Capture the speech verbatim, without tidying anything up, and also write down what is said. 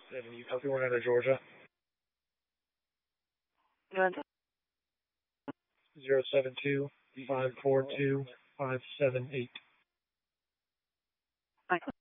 seven, you copy one out of Georgia. Zero seven two five four two five seven eight.